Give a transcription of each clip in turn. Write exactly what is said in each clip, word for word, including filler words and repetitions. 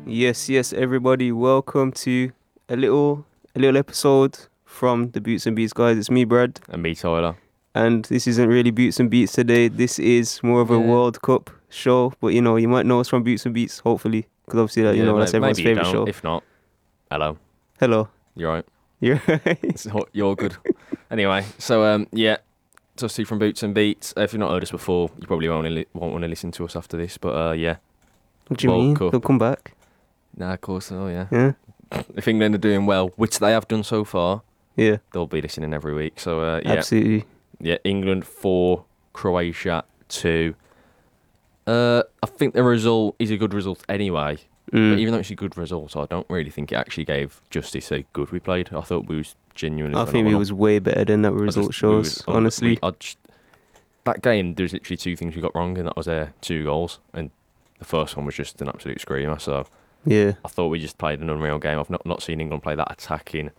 Yes, yes, everybody, welcome to a little a little episode from the Boots and Beats guys. It's me, Brad, And me, Tyler. and this isn't really Boots and Beats today. This is more of a Yeah. World Cup show, but you know, you might know us from Boots and Beats, hopefully, because obviously, that, you Yeah, know, may- that's everyone's maybe you favorite don't. show. If not, hello. Hello, You're right. you're right. It's hot- You're good. Anyway, so um, yeah, it's us two from Boots and Beats. Uh, if you've not heard us before, you probably won't, li- won't want to listen to us after this. But uh, yeah, What do you World mean? Cup. They'll come back. nah, of course. Oh yeah. Yeah, If England are doing well, which they have done so far, yeah, they'll be listening every week. So uh, yeah, absolutely. yeah, England four, Croatia two. Uh, I think the result is a good result anyway. But Mm. even though it's a good result, I don't really think it actually gave justice how good we played. I thought we was genuinely I think it phenomenal. was way better than that I result just- we shows. was un- honestly, we- I just- that game, there's literally two things we got wrong, and that was their two goals. And the first one was just an absolute screamer. So yeah, I thought we just played an unreal game. I've not, not seen England play that attacking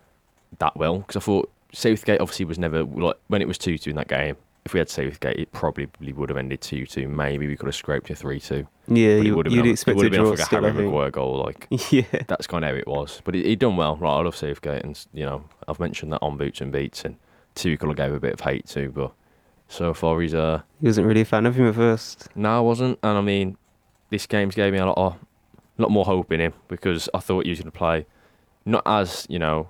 that well, because I thought Southgate obviously was never, like, when it was two two in that game, if we had Southgate, it probably would have ended two two. Maybe we could have scraped a three two. yeah. But it You, would have you'd been, expect it would a have been draw off like a still, Harry I think. Maguire goal. Like, Yeah, that's kind of how it was. But he, he done well. Right, I love Southgate, and you know I've mentioned that on Boots and Beats, and Tuchel I gave a bit of hate to, but so far he's uh he wasn't really a fan of him at first. no, I wasn't, and I mean this game's gave me a lot of lot more hope in him, because I thought he was going to play not as, you know,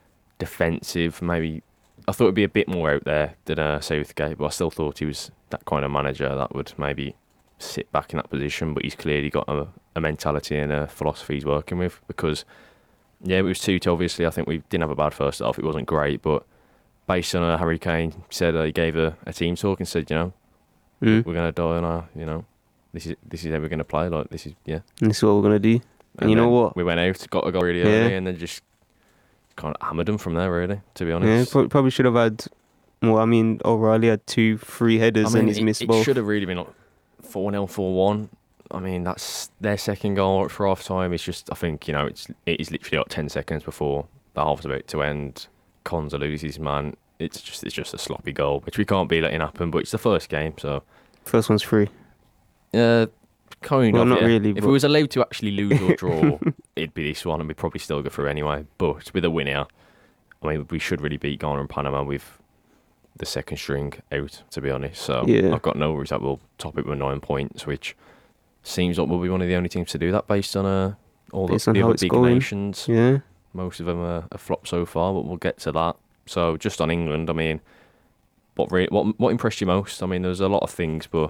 defensive. Maybe I thought it'd be a bit more out there than uh, Southgate, but I still thought he was that kind of manager that would maybe sit back in that position. But he's clearly got a, a mentality and a philosophy he's working with, because yeah, it was two two. Obviously, I think we didn't have a bad first half. It wasn't great, but based on uh, Harry Kane said uh, he gave a, a team talk and said, you know, Mm. we're gonna die on our, you know, this is this is how we're gonna play. Like this is yeah. And this is what we're gonna do. And you know then what? We went out, got a goal really Yeah. early, and then just kind of hammered them from there. Really, to be Yeah, honest. pro- probably should have had. Well, I mean, O'Reilly had two free headers I and mean, he's it, missed it both. should have really been like four nil, four one. I mean, that's their second goal for half time. It's just, I think, you know, it's it is literally like ten seconds before the half's about to end. Konza loses, man. It's just it's just a sloppy goal, which we can't be letting happen. But it's the first game, so First one's free. uh, kind Well, of. not yeah. really, If but- we was allowed to actually lose or draw, it'd be this one, and we'd probably still go through anyway. But with a winner, I mean, we should really beat Ghana and Panama with the second string out, to be honest. So Yeah. I've got no worries that we'll top it with nine points, which seems like we'll be one of the only teams to do that based on uh, all the, Based on the how other it's big going. nations. Yeah. Most of them are, are flopped so far, but we'll get to that. So just on England, I mean, what re- what what impressed you most? I mean, there's a lot of things, but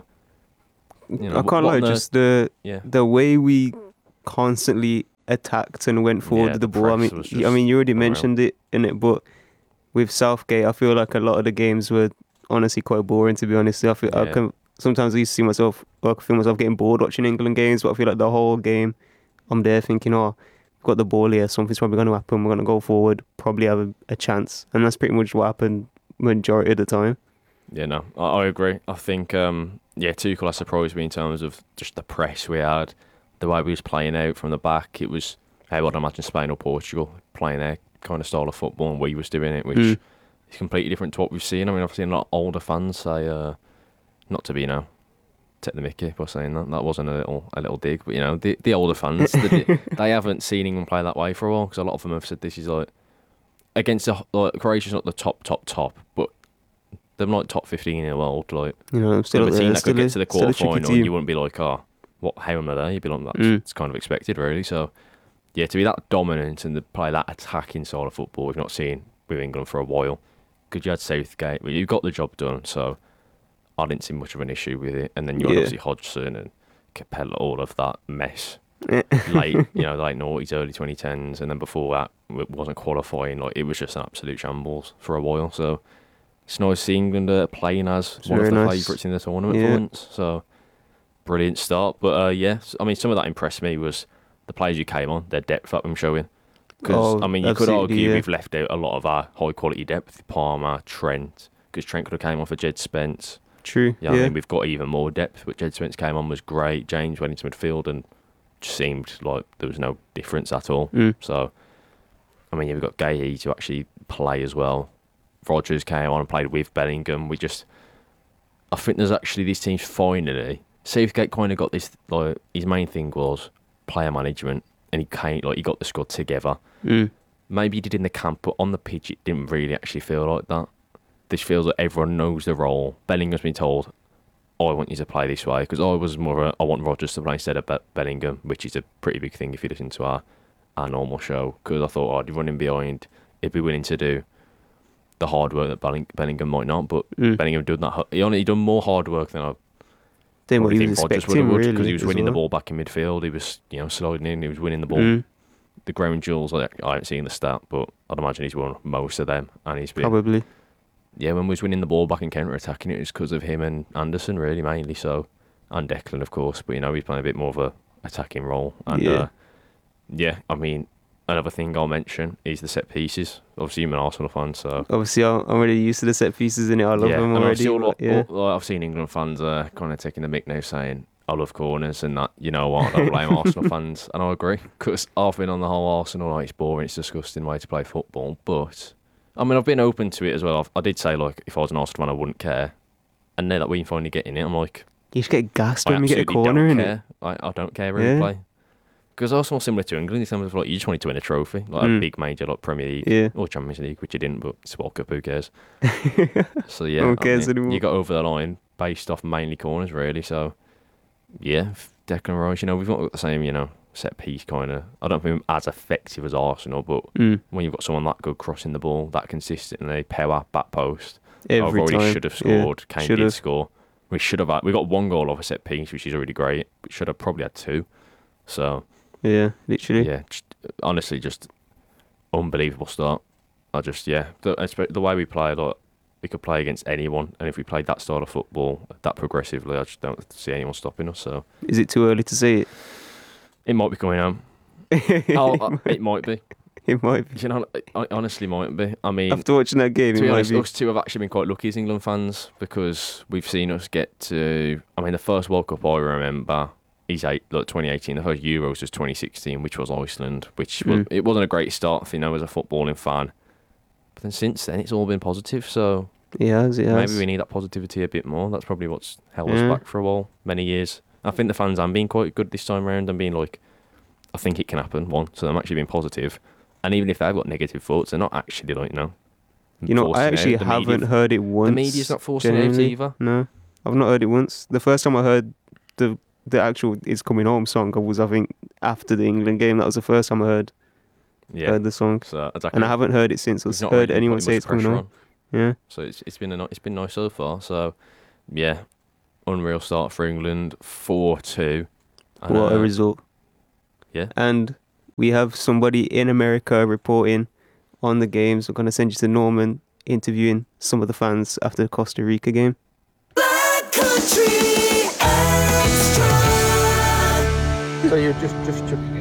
you know, I can't what lie, the- just the yeah, the way we constantly attacked and went forward Yeah, with the, the ball. I press mean, was y- I mean, you already unreal. mentioned it in it, but with Southgate, I feel like a lot of the games were honestly quite boring. To be honest, I feel I Yeah. can sometimes I used to see myself, or I can feel myself getting bored watching England games. But I feel like the whole game, I'm there thinking, oh, we've got the ball here. Something's probably going to happen. We're going to go forward, probably have a, a chance, and that's pretty much what happened majority of the time. yeah, no, I, I agree. I think, um, yeah, Tuchel has surprised me in terms of just the press we had, the way we was playing out from the back. It was how I'd imagine Spain or Portugal playing their kind of style of football, and we was doing it, which Mm. is completely different to what we've seen. I mean, I've seen a lot of older fans say, uh, not to be, you know, take the mickey by saying that. That wasn't a little a little dig, but you know, the the older fans, the, they haven't seen England play that way for a while, because a lot of them have said this is like against the like, Croatia's not the top top top, but they're like top fifteen in the world. Like, You know, I'm still still a up team there. that Still could a, get to the still a quarter tricky final, and you team. wouldn't be like, oh, what? How am I there? You'd be like, that's Mm. it's kind of expected, really. So, yeah, to be that dominant and to play that attacking style of football, we've not seen with England for a while. Because you had Southgate, but you got the job done, so I didn't see much of an issue with it. And then you had Yeah. obviously Hodgson and Capella, all of that mess. late, you know, late noughties, early twenty tens, and then before that, it wasn't qualifying. Like, it was just an absolute shambles for a while. So it's nice seeing England uh, playing as It's one of very the nice. favourites in the tournament Yeah. for once. So brilliant start. But uh, yeah, I mean, some of that impressed me was the players who came on, their depth that them showing. Because Oh, I mean, you could absolutely, argue yeah. we've left out a lot of our high quality depth, Palmer, Trent, because Trent could have came on for Jed Spence. True. Yeah, Yeah. I mean, we've got even more depth, but Jed Spence came on was great. James went into midfield and just seemed like there was no difference at all. Mm. So, I mean, yeah, we've got Gahey to actually play as well. Rodgers came on and played with Bellingham. We just, I think there's actually these teams finally. Southgate kind of got this, like, his main thing was player management, and he came like he got the squad together. Mm. Maybe he did in the camp, but on the pitch it didn't really actually feel like that. This feels like everyone knows the role. Bellingham's been told, oh, I want you to play this way, because I was more of a, I want Rodgers to play instead of Be- Bellingham, which is a pretty big thing if you listen to our, our normal show, because I thought, oh, I'd run him behind, he'd be willing to do the hard work that Belling- Bellingham might not, but Mm. Bellingham did that. He only he done more hard work than I Then what probably he was think Rodgers would expecting, have, really, because he was as winning the well. ball back in midfield. He was, you know, sliding in. He was winning the ball. Mm. The ground jewels, I, I haven't seen the stat, but I'd imagine he's won most of them, and he's been Probably. yeah, when we was winning the ball back and counter attacking, it was because of him and Anderson, really, mainly so, and Declan, of course. But you know, he's playing a bit more of a attacking role. And Yeah. uh, yeah, I mean, another thing I'll mention is the set pieces. Obviously, I'm an Arsenal fan, so Obviously, I'm I'm already used to the set pieces in it. I love yeah. them And I've already. seen all, but yeah. all- I've seen England fans uh, kind of taking the mick now, saying I love corners and that. You know what? I don't blame Arsenal fans, and I agree, because I've been on the whole Arsenal. Like, it's boring, it's a disgusting way to play football, but. I mean, I've been open to it as well. I've, I did say, like, if I was an Arsenal fan, I wouldn't care. And now that we finally get in it, I'm like, You just get gassed I when we get a absolutely corner don't in it. care. I, I don't care where Yeah. we play. Because Arsenal similar to England in terms of, like, you just wanted to win a trophy, like Mm. a big major, like Premier League Yeah. or Champions League, which you didn't, but it's World Cup, who cares? So, yeah. Who I cares mean, anymore? you got over the line based off mainly corners, really. So, yeah, Declan Rice, you know, we've not got the same, you know, set piece kind of. I don't think as effective as Arsenal, but Mm. when you've got someone that good crossing the ball, that consistently, power, back post, Every I've already time. should have Yeah. scored. Kane Should did have. score. We should have had, we got one goal off a set piece, which is already great. But should have probably had two. So, Yeah, literally. yeah, just, honestly, just unbelievable start. I just, yeah, the, espe- the way we play, like, we could play against anyone, and if we played that style of football that progressively, I just don't see anyone stopping us. So, Is it too early to say it? it might be coming home. Oh, uh, it might be. It might be. You know, it it honestly might be. I mean, After watching that game, to it be might honest, be. us two have actually been quite lucky as England fans, because we've seen us get to. I mean, the first World Cup I remember is eight, like twenty eighteen. The first Euros was twenty sixteen, which was Iceland, which was, Mm. it wasn't a great start, you know, as a footballing fan. But then since then, it's all been positive. So It has, it has. maybe we need that positivity a bit more. That's probably what's held Yeah. us back for a while, many years. I think the fans have been quite good this time round and being like, I think it can happen. One, so I'm actually being positive. And even if they've got negative thoughts, they're not actually like, you know. You know, I forcing it actually out. The haven't media- heard it once. The media's not forcing it out genuinely. either. No, I've not heard it once. The first time I heard the the actual "It's Coming Home" song was, I think, after the England game. That was the first time I heard Yeah. heard the song, So exactly. and I haven't heard it since. We've I've not heard really anyone put say much "It's Coming pressure Home." on. Yeah, So it's it's been a ni- it's been nice so far. So yeah, unreal start for England, four two. what a result! yeah. And we have somebody in America reporting on the games. We're gonna send you to Norman interviewing some of the fans after the Costa Rica game. Black Country Extra. So you're just just.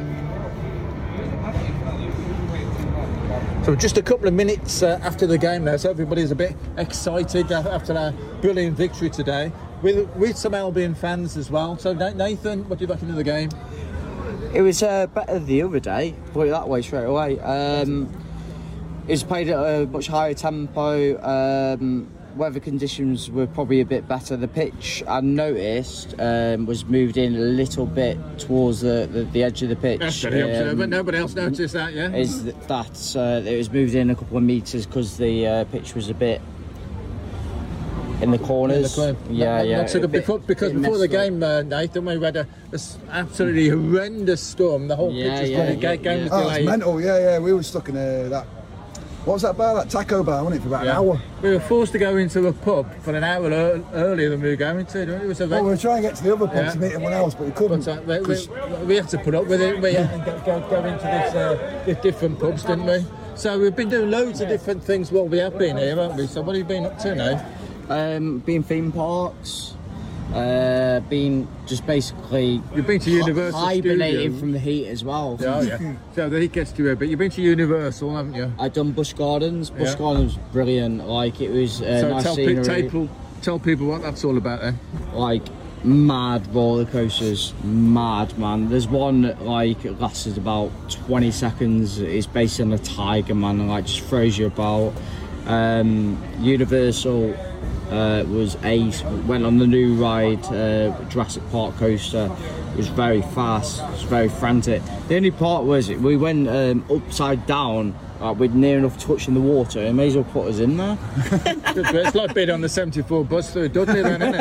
So just a couple of minutes uh, after the game now, so everybody's a bit excited a- after a brilliant victory today, with with some Albion fans as well. So Na- Nathan, what do you reckon of the game? It was uh, better the other day, put it that way straight away. Um, it was played at a much higher tempo. Um, weather conditions were probably a bit better. The pitch, I noticed, um, was moved in a little bit towards the, the, the edge of the pitch. That's very observant. Um, Nobody else noticed that, yeah? Is that, that uh, it was moved in a couple of metres because the uh, pitch was a bit in the corners. In the corner. Yeah, Not- yeah. not so a good. bit- Before, because bit before the messed up. game, uh, Nathan, we had a, a s- absolutely horrendous storm. The whole Yeah, pitch was yeah, running. yeah, Ga- game yeah. was Oh, it's delayed. mental, yeah, yeah. We were stuck in uh, that. What was that bar? That taco bar, wasn't it, for about Yeah. an hour? We were forced to go into a pub for an hour ear- earlier than we were going to. It was a Well, we were trying to get to the other pub Yeah. to meet everyone else, but we couldn't. But, uh, we, 'cause- we, we had to put up with it. We had to go, go, go into this, uh, these different pubs, didn't we? So we've been doing loads of different things while we have been here, haven't we? So what have you been up to now? Um, being theme parks, uh, being just basically You've been to Universal hibernating Studios. from the heat as well. Oh, yeah. So the heat gets to you a bit. You've been to Universal, haven't you? I done Busch Gardens. Busch Yeah. Gardens was brilliant. Like it was uh, so nice tell, pe- scenery. people, tell people what that's all about then. Like mad roller coasters, mad man. There's one that like it lasted about twenty seconds. It's based on a tiger man, and like just throws you about. Um, Universal uh, was ace. Went on the new ride, uh, Jurassic Park coaster. It was very fast. It was very frantic. The only part was we went um, upside down. Uh, we're near enough touching the water. It may as well put us in there. It's like being on the seventy-four bus through Dudley, then, isn't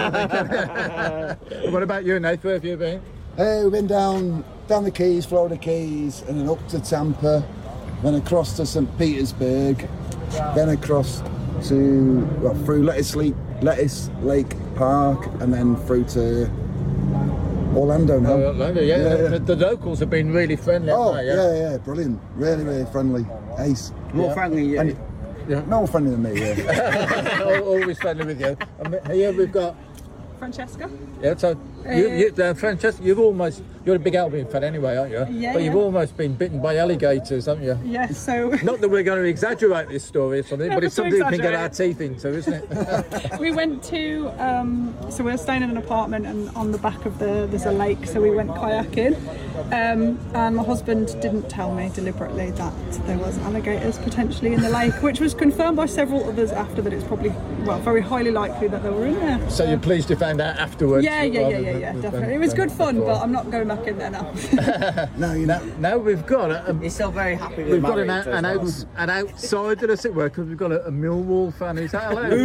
it? What about you, Nate? Where have you been? Hey, we've been down down the Keys, Florida Keys, and then up to Tampa, then across to Saint Petersburg, then across to well, through Lettuce Lake, Lettuce Lake Park, and then through to Orlando now. Oh, Orlando, yeah. Yeah, yeah. The, the locals have been really friendly. Oh, haven't yeah. they? yeah, brilliant. Really, really friendly. Ace. More Yeah. friendly. Yeah. And Yeah. more friendly than me, yeah. Al- Always friendly with you. And here we've got. Francesca. Yeah, so you, you, uh, Francesca, you've almost, you're a big Albion fan anyway, aren't you? Yeah, But you've yeah. almost been bitten by alligators, haven't you? Yes, so Not that we're going to exaggerate this story or something, No, but it's but to something we can get our exaggerate teeth into, isn't it? we went to, um, so we were staying in an apartment and on the back of the, there's a lake, so we went kayaking. Um, and my husband didn't tell me deliberately that there was alligators potentially in the lake, which was confirmed by several others after that it's probably, well, very highly likely that they were in there. So you're pleased you found out afterwards? Yeah, yeah, yeah, rather yeah, than- yeah, than- definitely. It was than good fun, before. but I'm not going back in there now. No, you know. Now we've got a, a He's still very happy with we've got an, marriage out- an, as well. outs, an outsider, as it were, because we've got a, a Millwall fan. Is that allowed?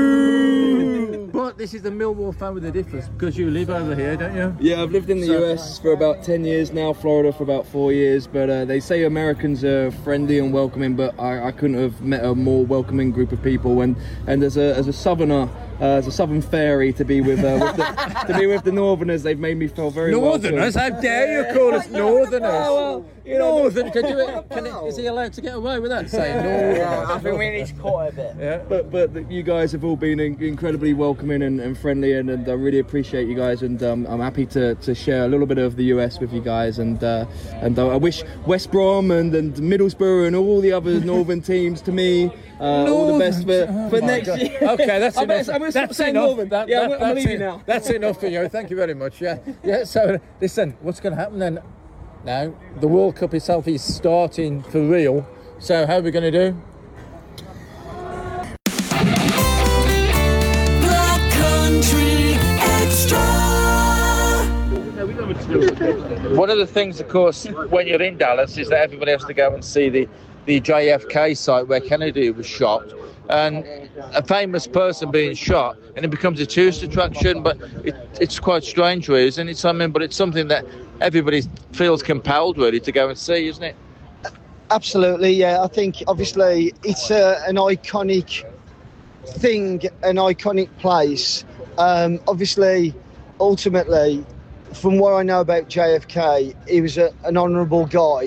But this is the Millwall fan with a difference, because you live over here, don't you? Yeah, I've lived in the So- U S for about ten years now, Florida for about four years, but uh, they say Americans are friendly and welcoming, but I, I couldn't have met a more welcoming group of people. And, and as a as a southerner, uh, as a southern fairy, to be with, uh, with the, to be with the northerners, they've made me feel very Northerners? welcome. How dare you call us Northerners? Oh, well, you know, Northern? Can you, can it, is he allowed to get away with that? Saying Northern? Yeah, I think we need to cut it a bit. Yeah. But but you guys have all been in- incredibly welcoming and, and friendly, and, and I really appreciate you guys. And um, I'm happy to, to share a little bit of the U S with you guys. And uh, and uh, I wish West Brom and, and Middlesbrough and all the other northern teams to me uh, all the best for, for My next God. year. Okay, that's I'm enough. gonna- I'm gonna stop that's saying enough. Northern. That- Yeah, that- I'm- I'm that's leaving it. now. That's enough for you. Thank you very much. Yeah, yeah. So listen, what's going to happen then? Now the World Cup itself is starting for real. So how are we going to do? Black Country Extra. One of the things, of course, when you're in Dallas is that everybody has to go and see the, the J F K site where Kennedy was shot. And a famous person being shot, and it becomes a tourist attraction, but it, it's quite strange, really, isn't it? Something, but it's something that everybody feels compelled, really, to go and see, isn't it? Absolutely, yeah. I think obviously it's uh, an iconic thing, an iconic place. Um, obviously, ultimately, from what I know about J F K, he was a, an honourable guy.